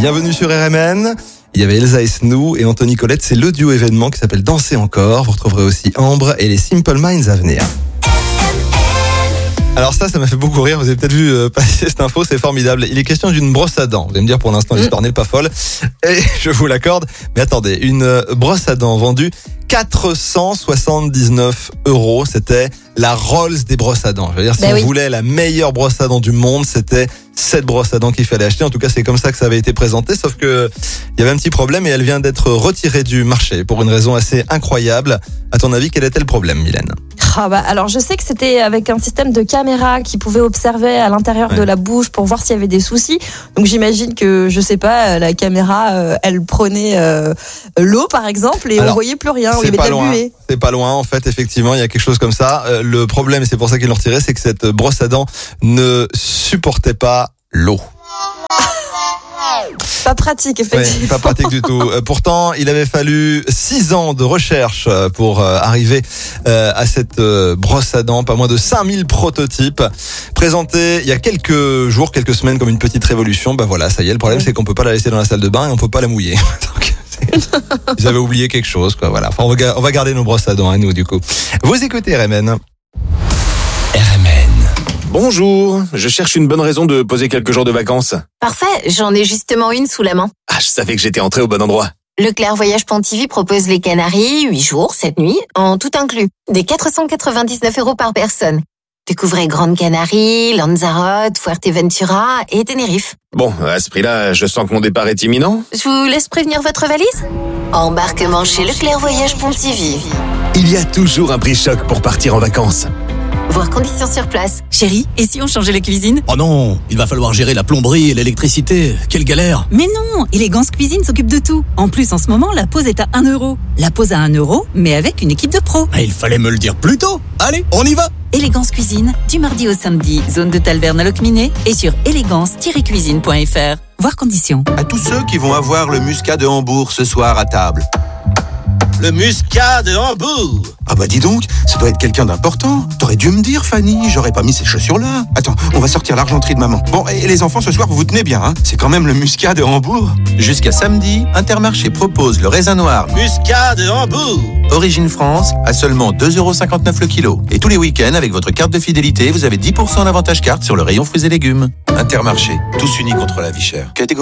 Bienvenue sur RMN. Il y avait Elsa et Snou et Anthony Colette. C'est le duo événement qui s'appelle Danser encore. Vous retrouverez aussi Ambre et les Simple Minds à venir. Alors ça m'a fait beaucoup rire. Vous avez peut-être vu passer cette info, c'est formidable. Il est question d'une brosse à dents. Vous allez me dire pour l'instant l'histoire n'est pas folle. Et je vous l'accorde. Mais attendez, une brosse à dents vendue 479 €. C'était la Rolls des brosses à dents. Je veux dire, si on voulait la meilleure brosse à dents du monde, c'était cette brosse à dents qu'il fallait acheter. En tout cas, c'est comme ça que ça avait été présenté. Sauf que il y avait un petit problème et elle vient d'être retirée du marché pour une raison assez incroyable. À ton avis, quel était le problème, Mylène ? Alors je sais que c'était avec un système de caméra qui pouvait observer à l'intérieur de la bouche pour voir s'il y avait des soucis. Donc j'imagine que, je sais pas, la caméra, elle prenait l'eau par exemple et on voyait plus rien. Il y avait de la buée. C'est pas loin en fait, effectivement, il y a quelque chose comme ça. Le problème, et c'est pour ça qu'ils l'ont retiré, c'est que cette brosse à dents ne supportait pas l'eau. Pas pratique, effectivement. Oui, pas pratique du tout. Pourtant, il avait fallu 6 ans de recherche pour arriver à cette brosse à dents. Pas moins de 5000 prototypes présentés il y a quelques jours, quelques semaines comme une petite révolution. Ben voilà, ça y est, le problème c'est qu'on peut pas la laisser dans la salle de bain et on peut pas la mouiller. Donc, ils avaient oublié quelque chose, quoi. Voilà. Enfin, on va garder nos brosses à dents à nous, du coup. Vous écoutez RMN. Bonjour, je cherche une bonne raison de poser quelques jours de vacances. Parfait, j'en ai justement une sous la main. Ah, je savais que j'étais entré au bon endroit. Leclerc Voyage Pontivy propose les Canaries, 8 jours, 7 nuits, en tout inclus. Des 499 € par personne. Découvrez Grande Canarie, Lanzarote, Fuerteventura et Tenerife. Bon, à ce prix-là, je sens que mon départ est imminent. Je vous laisse prévenir votre valise ? Embarquement chez Leclerc Voyage Pontivy. Il y a toujours un prix choc pour partir en vacances. Voir conditions sur place. Chérie, et si on changeait la cuisine ? Oh non, il va falloir gérer la plomberie et l'électricité. Quelle galère ! Mais non, Élégance Cuisine s'occupe de tout. En plus, en ce moment, la pause est à 1 €. La pause à 1 €, mais avec une équipe de pros. Il fallait me le dire plus tôt. Allez, on y va ! Élégance Cuisine, du mardi au samedi, zone de Talverne à Locminé et sur élégance-cuisine.fr. Voir conditions. À tous ceux qui vont avoir le muscat de Hambourg ce soir à table. Le muscat de Hambourg. Ah bah dis donc, ça doit être quelqu'un d'important. T'aurais dû me dire, Fanny, j'aurais pas mis ces chaussures-là. Attends, on va sortir l'argenterie de maman. Bon, et les enfants, ce soir, vous vous tenez bien, hein ? C'est quand même le muscat de Hambourg. Jusqu'à samedi, Intermarché propose le raisin noir Muscat de Hambourg. Origine France à seulement 2,59 € le kilo. Et tous les week-ends, avec votre carte de fidélité, vous avez 10% d'avantage carte sur le rayon fruits et légumes. Intermarché, tous unis contre la vie chère. Catégorie